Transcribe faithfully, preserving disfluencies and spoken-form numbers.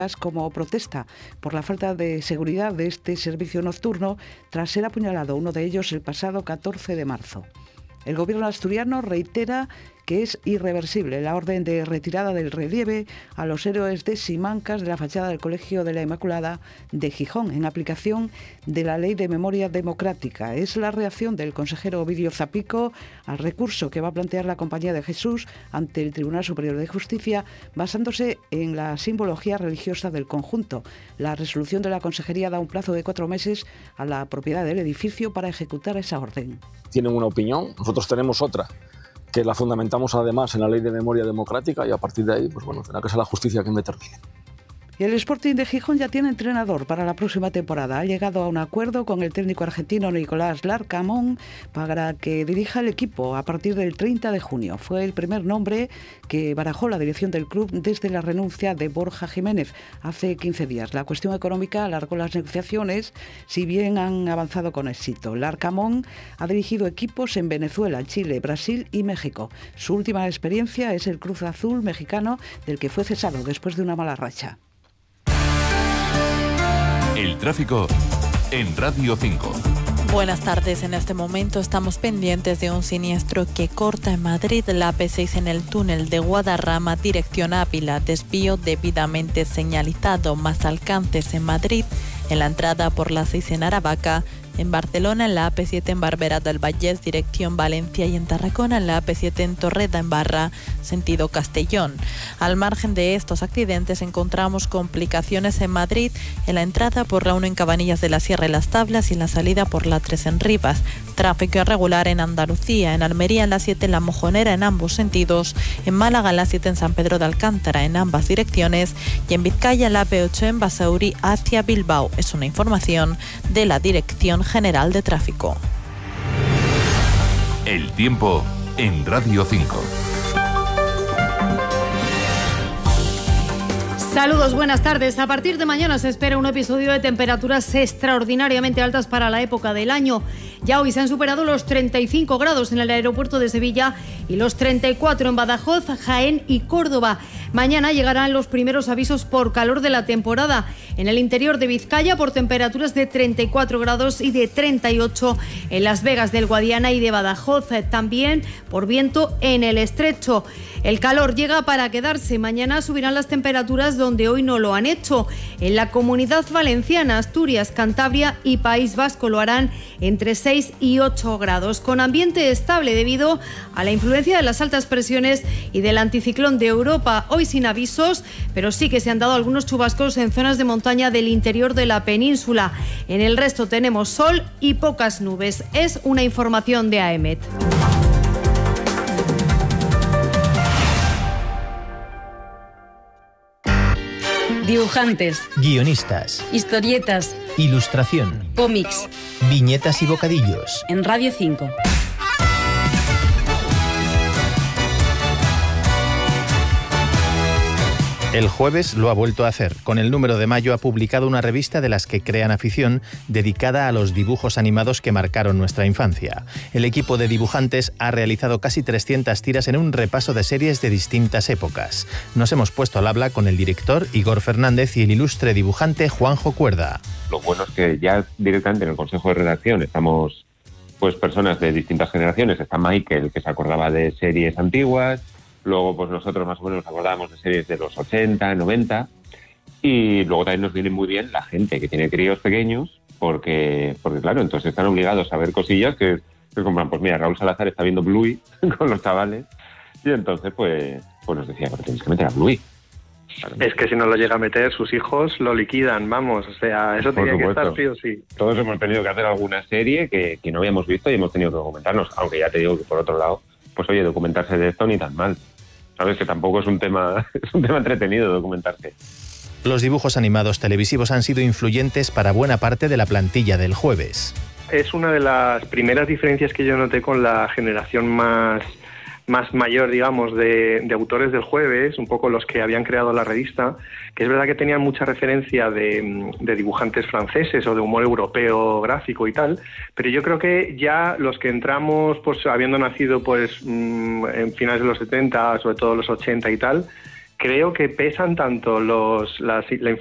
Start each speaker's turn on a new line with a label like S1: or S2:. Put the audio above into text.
S1: como protesta por la falta de seguridad de este servicio nocturno tras ser apuñalado uno de ellos el pasado catorce de marzo. El gobierno asturiano reitera que es irreversible la orden de retirada del relieve a los héroes de Simancas de la fachada del Colegio de la Inmaculada de Gijón, en aplicación de la Ley de Memoria Democrática. Es la reacción del consejero Ovidio Zapico al recurso que va a plantear la Compañía de Jesús ante el Tribunal Superior de Justicia, basándose en la simbología religiosa del conjunto. La resolución de la Consejería da un plazo de cuatro meses a la propiedad del edificio para ejecutar esa orden.
S2: Tienen una opinión, nosotros tenemos otra, que la fundamentamos además en la Ley de Memoria Democrática, y a partir de ahí, pues bueno, tendrá que ser la justicia quien determine.
S1: Y el Sporting de Gijón ya tiene entrenador para la próxima temporada. Ha llegado a un acuerdo con el técnico argentino Nicolás Larcamón para que dirija el equipo a partir del treinta de junio. Fue el primer nombre que barajó la dirección del club desde la renuncia de Borja Jiménez hace quince días. La cuestión económica alargó las negociaciones, si bien han avanzado con éxito. Larcamón ha dirigido equipos en Venezuela, Chile, Brasil y México. Su última experiencia es el Cruz Azul mexicano, del que fue cesado después de una mala racha.
S3: El tráfico en Radio cinco.
S4: Buenas tardes. En este momento estamos pendientes de un siniestro que corta en Madrid la A P seis en el túnel de Guadarrama, dirección Ávila. Desvío debidamente señalizado, más alcances en Madrid, en la entrada por la seis en Aravaca. En Barcelona, en la A P siete en Barberá del Vallès, dirección Valencia, y en Tarragona, en la A P siete en Torreda, en Barra, sentido Castellón. Al margen de estos accidentes, encontramos complicaciones en Madrid, en la entrada por la uno en Cabanillas de la Sierra y Las Tablas, y en la salida por la tres en Rivas. Tráfico irregular en Andalucía, en Almería, en la siete en La Mojonera, en ambos sentidos, en Málaga, en la siete en San Pedro de Alcántara, en ambas direcciones, y en Vizcaya, en la A P ocho en Basauri hacia Bilbao. Es una información de la Dirección General de Tráfico.
S3: El tiempo en Radio cinco.
S5: Saludos, buenas tardes. A partir de mañana se espera un episodio de temperaturas extraordinariamente altas para la época del año. Ya hoy se han superado los treinta y cinco grados en el aeropuerto de Sevilla y los treinta y cuatro en Badajoz, Jaén y Córdoba. Mañana llegarán los primeros avisos por calor de la temporada. En el interior de Vizcaya por temperaturas de treinta y cuatro grados y de treinta y ocho en Las Vegas del Guadiana y de Badajoz. También por viento en el Estrecho. El calor llega para quedarse. Mañana subirán las temperaturas donde hoy no lo han hecho. En la Comunidad Valenciana, Asturias, Cantabria y País Vasco lo harán entre seis y ocho grados, con ambiente estable debido a la influencia de las altas presiones y del anticiclón de Europa. Hoy sin avisos, pero sí que se han dado algunos chubascos en zonas de montaña del interior de la península. En el resto tenemos sol y pocas nubes. Es una información de A E M E T.
S6: Dibujantes,
S7: guionistas,
S6: historietas,
S7: ilustración,
S6: cómics,
S7: viñetas y bocadillos.
S6: En Radio cinco.
S7: El jueves lo ha vuelto a hacer. Con el número de mayo ha publicado una revista de las que crean afición dedicada a los dibujos animados que marcaron nuestra infancia. El equipo de dibujantes ha realizado casi trescientas tiras en un repaso de series de distintas épocas. Nos hemos puesto al habla con el director Igor Fernández y el ilustre dibujante Juanjo Cuerda.
S8: Lo bueno es que ya directamente en el Consejo de Redacción estamos pues personas de distintas generaciones. Está Michael, que se acordaba de series antiguas. Luego, pues nosotros más o menos nos acordábamos de series de los ochenta, noventa. Y luego también nos viene muy bien la gente que tiene críos pequeños, porque, porque claro, entonces están obligados a ver cosillas que, que compran. Pues mira, Raúl Salazar está viendo Bluey con los chavales. Y entonces, pues, pues nos decía, pero tenéis que meter a Bluey.
S9: Claro. Es que si no lo llega a meter, sus hijos lo liquidan, vamos. O sea, eso tenía que estar sí o sí.
S8: Todos hemos tenido que hacer alguna serie que, que no habíamos visto y hemos tenido que documentarnos. Aunque ya te digo que, por otro lado, pues oye, documentarse de esto ni tan mal. Sabes que tampoco es un tema es un tema entretenido documentarse.
S7: Los dibujos animados televisivos han sido influyentes para buena parte de la plantilla del Jueves.
S9: Es una de las primeras diferencias que yo noté con la generación más, más mayor, digamos, de, de autores del Jueves, un poco los que habían creado la revista, que es verdad que tenían mucha referencia de, de dibujantes franceses o de humor europeo gráfico y tal, pero yo creo que ya los que entramos, pues habiendo nacido pues en finales de los setenta, sobre todo los ochenta y tal, creo que pesan tanto los, las, la